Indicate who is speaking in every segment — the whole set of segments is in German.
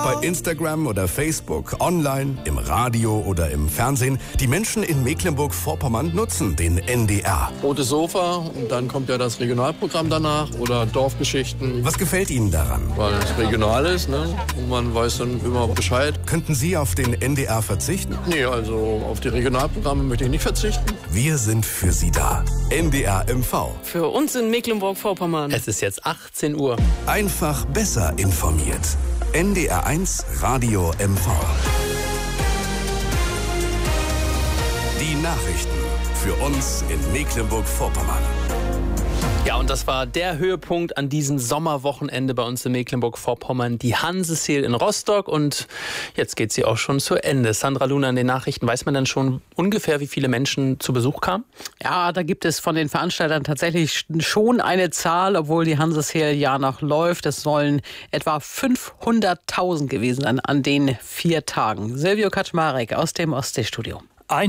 Speaker 1: bei Instagram oder Facebook, online, im Radio oder im Fernsehen. Die Menschen in Mecklenburg-Vorpommern nutzen den NDR.
Speaker 2: Rotes Sofa und dann kommt ja das Regionalprogramm danach oder Dorfgeschichten.
Speaker 1: Was gefällt Ihnen daran?
Speaker 2: Weil es regional ist, ne? Und man weiß dann immer Bescheid.
Speaker 1: Könnten Sie auf den NDR verzichten?
Speaker 2: Nee, also auf die Regionalprogramme möchte ich nicht verzichten.
Speaker 1: Wir sind für Sie da. NDR MV.
Speaker 3: Für uns in Mecklenburg-Vorpommern.
Speaker 4: Es ist jetzt 18 Uhr.
Speaker 1: Einfach besser informiert. NDR1 Radio MV. Die Nachrichten für uns in Mecklenburg-Vorpommern.
Speaker 4: Ja, und das war der Höhepunkt an diesem Sommerwochenende bei uns in Mecklenburg-Vorpommern. Die Hanseseel in Rostock und jetzt geht sie auch schon zu Ende. Sandra Luna in den Nachrichten. Weiß man dann schon ungefähr, wie viele Menschen zu Besuch kamen?
Speaker 3: Ja, da gibt es von den Veranstaltern tatsächlich schon eine Zahl, obwohl die Hanseseel ja noch läuft. Es sollen etwa 500.000 gewesen sein an den 4 Tagen. Silvio Kaczmarek aus dem Ostseestudio.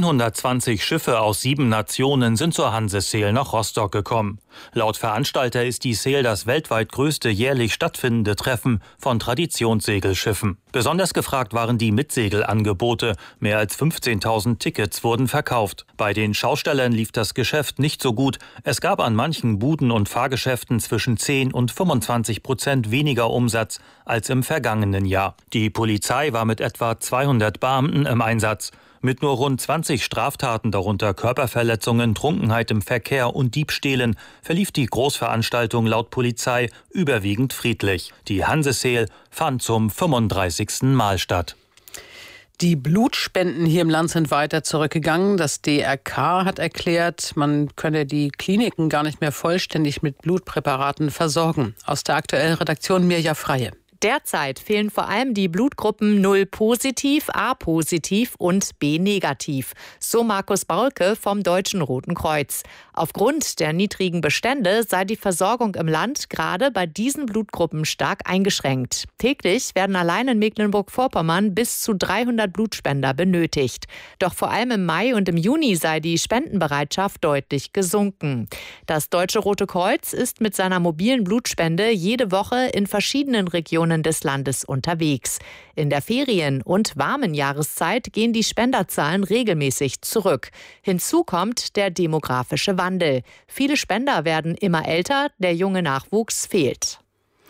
Speaker 5: 120 Schiffe aus 7 Nationen sind zur Hanseseel nach Rostock gekommen. Laut Veranstalter ist die Seel das weltweit größte jährlich stattfindende Treffen von Traditionssegelschiffen. Besonders gefragt waren die Mitsegelangebote. Mehr als 15.000 Tickets wurden verkauft. Bei den Schaustellern lief das Geschäft nicht so gut. Es gab an manchen Buden und Fahrgeschäften zwischen 10 und 25% weniger Umsatz als im vergangenen Jahr. Die Polizei war mit etwa 200 Beamten im Einsatz. Mit nur rund 20 Straftaten, darunter Körperverletzungen, Trunkenheit im Verkehr und Diebstählen, verlief die Großveranstaltung laut Polizei überwiegend friedlich. Die Hanseseel fand zum 35. Mal statt.
Speaker 3: Die Blutspenden hier im Land sind weiter zurückgegangen. Das DRK hat erklärt, man könne die Kliniken gar nicht mehr vollständig mit Blutpräparaten versorgen. Aus der aktuellen Redaktion Mirja Freie.
Speaker 6: Derzeit fehlen vor allem die Blutgruppen 0 positiv, A positiv und B negativ. So Markus Baulke vom Deutschen Roten Kreuz. Aufgrund der niedrigen Bestände sei die Versorgung im Land gerade bei diesen Blutgruppen stark eingeschränkt. Täglich werden allein in Mecklenburg-Vorpommern bis zu 300 Blutspender benötigt. Doch vor allem im Mai und im Juni sei die Spendenbereitschaft deutlich gesunken. Das Deutsche Rote Kreuz ist mit seiner mobilen Blutspende jede Woche in verschiedenen Regionen des Landes unterwegs. In der Ferien- und warmen Jahreszeit gehen die Spenderzahlen regelmäßig zurück. Hinzu kommt der demografische Wandel. Viele Spender werden immer älter, der junge Nachwuchs fehlt.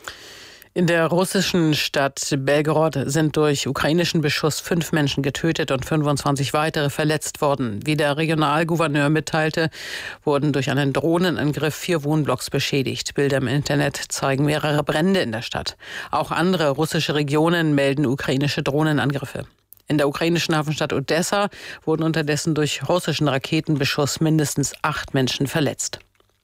Speaker 3: In der russischen Stadt Belgorod sind durch ukrainischen Beschuss 5 Menschen getötet und 25 weitere verletzt worden. Wie der Regionalgouverneur mitteilte, wurden durch einen Drohnenangriff 4 Wohnblocks beschädigt. Bilder im Internet zeigen mehrere Brände in der Stadt. Auch andere russische Regionen melden ukrainische Drohnenangriffe. In der ukrainischen Hafenstadt Odessa wurden unterdessen durch russischen Raketenbeschuss mindestens 8 Menschen verletzt.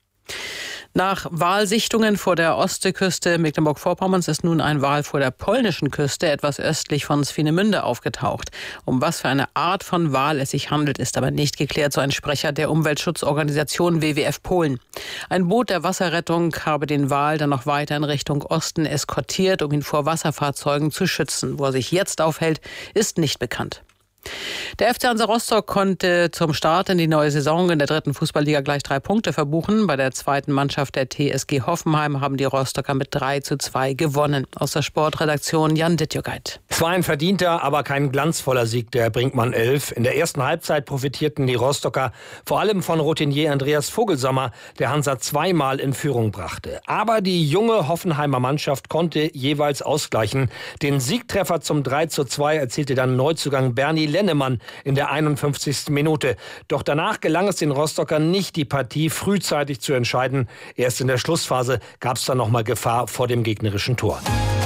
Speaker 3: Nach Walsichtungen vor der Ostseeküste Mecklenburg-Vorpommerns ist nun ein Wal vor der polnischen Küste etwas östlich von Swinemünde aufgetaucht. Um was für eine Art von Wal es sich handelt, ist aber nicht geklärt, so ein Sprecher der Umweltschutzorganisation WWF Polen. Ein Boot der Wasserrettung habe den Wal dann noch weiter in Richtung Osten eskortiert, um ihn vor Wasserfahrzeugen zu schützen. Wo er sich jetzt aufhält, ist nicht bekannt. Der FC Hansa Rostock konnte zum Start in die neue Saison in der 3. Fußballliga gleich 3 Punkte verbuchen. Bei der 2. Mannschaft der TSG Hoffenheim haben die Rostocker mit 3:2 gewonnen. Aus der Sportredaktion Jan Dittjogait.
Speaker 7: Es war ein verdienter, aber kein glanzvoller Sieg der Brinkmann 11. In der ersten Halbzeit profitierten die Rostocker vor allem von Routinier Andreas Vogelsammer, der Hansa 2-mal in Führung brachte. Aber die junge Hoffenheimer Mannschaft konnte jeweils ausgleichen. Den Siegtreffer zum 3:2 erzielte dann Neuzugang Bernie Lennemann in der 51. Minute. Doch danach gelang es den Rostockern nicht, die Partie frühzeitig zu entscheiden. Erst in der Schlussphase gab es dann nochmal Gefahr vor dem gegnerischen Tor.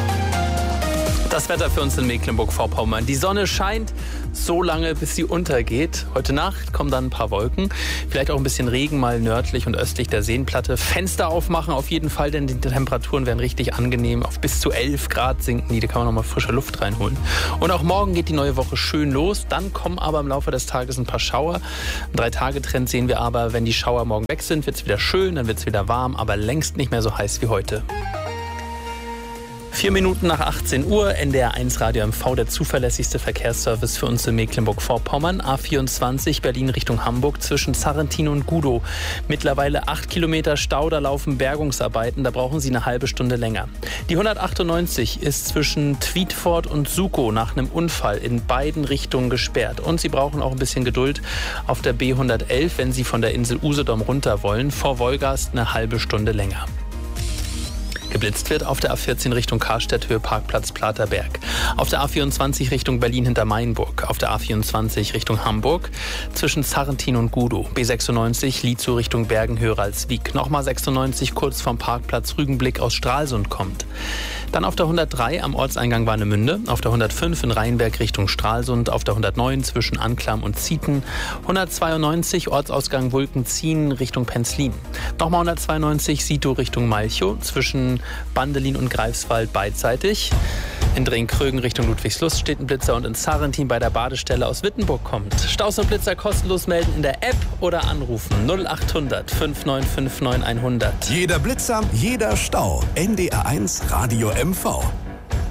Speaker 4: Das Wetter für uns in Mecklenburg-Vorpommern. Die Sonne scheint so lange, bis sie untergeht. Heute Nacht kommen dann ein paar Wolken. Vielleicht auch ein bisschen Regen mal nördlich und östlich der Seenplatte. Fenster aufmachen auf jeden Fall, denn die Temperaturen werden richtig angenehm. Auf bis zu 11 Grad sinken die. Da kann man nochmal frische Luft reinholen. Und auch morgen geht die neue Woche schön los. Dann kommen aber im Laufe des Tages ein paar Schauer. Im 3-Tage-Trend sehen wir aber, wenn die Schauer morgen weg sind, wird es wieder schön, dann wird es wieder warm, aber längst nicht mehr so heiß wie heute. 4 Minuten nach 18 Uhr, NDR1 Radio MV, der zuverlässigste Verkehrsservice für uns in Mecklenburg-Vorpommern. A24 Berlin Richtung Hamburg zwischen Sarrentin und Gudow. Mittlerweile 8 Kilometer Stau, da laufen Bergungsarbeiten, da brauchen Sie eine halbe Stunde länger. Die 198 ist zwischen Twiedfort und Sukow nach einem Unfall in beiden Richtungen gesperrt. Und Sie brauchen auch ein bisschen Geduld auf der B111, wenn Sie von der Insel Usedom runter wollen. Vor Wolgast eine halbe Stunde länger. Geblitzt wird auf der A14 Richtung Karstädt, Höhe Parkplatz Platerberg. Auf der A24 Richtung Berlin hinter Mainburg. Auf der A24 Richtung Hamburg zwischen Sarrentin und Gudow. B96 Lietzow Richtung Bergen-Höralswijk. Nochmal 96 kurz vom Parkplatz Rügenblick aus Stralsund kommt. Dann auf der 103 am Ortseingang Warnemünde. Auf der 105 in Rheinberg Richtung Stralsund. Auf der 109 zwischen Anklam und Zieten. 192 Ortsausgang Wulkenzien Richtung Penzlin. Nochmal 192 Sito Richtung Malchow zwischen Bandelin und Greifswald beidseitig. In Drenkrögen Richtung Ludwigslust steht ein Blitzer und in Sarrentin bei der Badestelle aus Wittenburg kommt. Staus und Blitzer kostenlos melden in der App oder anrufen 0800 5959 100.
Speaker 1: Jeder Blitzer, jeder Stau. NDR1 Radio MV.